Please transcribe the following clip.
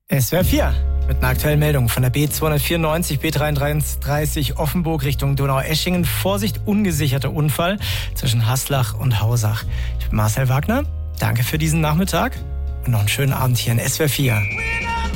SWR 4 mit einer aktuellen Meldung von der B294, B333 Offenburg Richtung Donaueschingen. Vorsicht, ungesicherter Unfall zwischen Haslach und Hausach. Ich bin Marcel Wagner. Danke für diesen Nachmittag und noch einen schönen Abend hier in SWR 4.